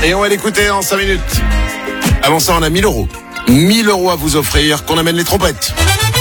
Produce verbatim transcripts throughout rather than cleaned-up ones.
Et on va l'écouter en cinq minutes. Avant ça, on a mille euros. mille euros à vous offrir, qu'on amène les trompettes.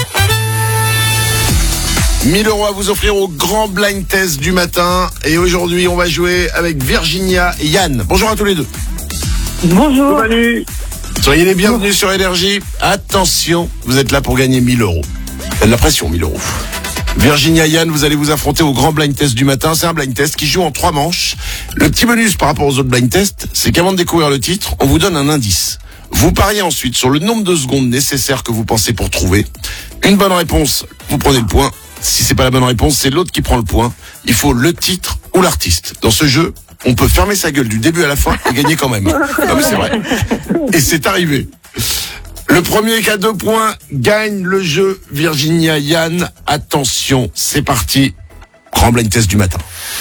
mille euros à vous offrir au grand blind test du matin. Et aujourd'hui, on va jouer avec Virginia et Yann. Bonjour à tous les deux. Bonjour. Salut. Soyez les bienvenus sur Énergie. Attention, vous êtes là pour gagner mille euros. Il y a de la pression, mille euros. Virginia, Yann, vous allez vous affronter au grand blind test du matin. C'est un blind test qui joue en trois manches. Le petit bonus par rapport aux autres blind tests, c'est qu'avant de découvrir le titre, on vous donne un indice. Vous pariez ensuite sur le nombre de secondes nécessaires que vous pensez pour trouver. Une bonne réponse, vous prenez le point. Si c'est pas la bonne réponse, c'est l'autre qui prend le point. Il faut le titre ou l'artiste. Dans ce jeu, on peut fermer sa gueule du début à la fin et gagner quand même. Non mais c'est vrai. Et c'est arrivé. Le premier qui a deux points gagne le jeu. Virginia, Yann, attention, c'est parti. Grand blind test du matin.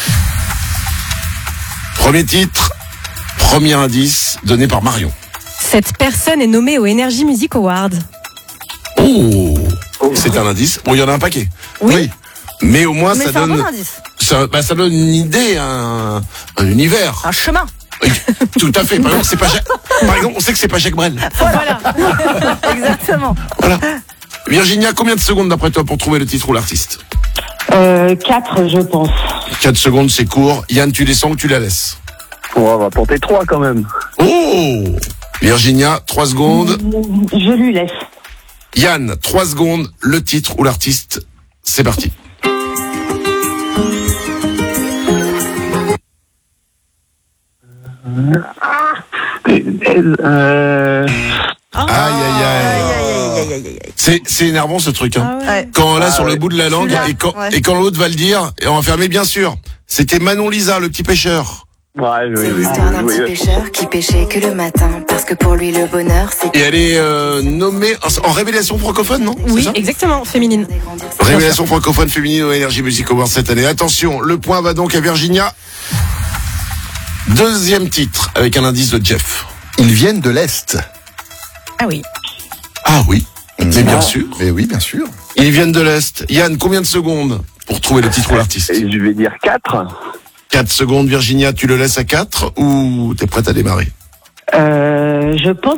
Premier titre, premier indice donné par Marion. Cette personne est nommée au Energy Music Awards. Oh, c'est un indice. Bon, il y en a un paquet. Oui. oui. Mais au moins, Mais ça c'est un donne, bon indice. ça, bah, ça donne une idée, un, un univers. Un chemin. Oui, tout à fait. Par exemple, c'est pas Jacques, par exemple, on sait que c'est pas Jacques Brel. Voilà. Exactement. Voilà. Virginia, combien de secondes d'après toi pour trouver le titre ou l'artiste? Euh, quatre, je pense. quatre secondes, c'est court. Yann, tu descends ou tu la laisses? Bon, on va tenter trois quand même. Oh! Virginia, trois secondes. Je lui laisse. Yann, trois secondes. Le titre ou l'artiste, c'est parti. Euh... Aïe, aïe, aïe. Aïe, aïe, aïe, aïe. C'est, c'est énervant ce truc, hein. Ouais. Quand on l'a Ah sur le ouais. bout de la langue Celui-là, et quand, ouais. et quand l'autre va le dire, et on va faire, mais bien sûr, c'était Manon Lisa, le petit pêcheur. Ouais, oui, C'est oui, l'histoire d'un oui, petit oui. pêcheur qui pêchait que le matin, parce que pour lui le bonheur c'est Et elle est euh, nommée en, en révélation francophone, non? C'est Oui, ça exactement, féminine. de grandir ses Révélation francophone féminine au Energy Music Awards cette année. Attention, le point va donc à Virginia. Deuxième titre, avec un indice de Jeff. Ils viennent de l'Est. Ah oui. Ah oui, mais bien sûr. Mais oui, bien sûr. Ils viennent de l'Est. Yann, combien de secondes pour trouver le titre ou l'artiste? Et je vais dire quatre. quatre secondes, Virginia, tu le laisses à quatre ou t'es prête à démarrer? Euh, je pense